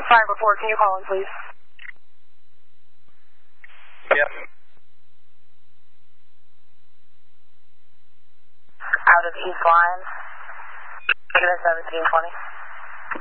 5-4, can you call in, please? Yep. Out of East Line, Unit 1720.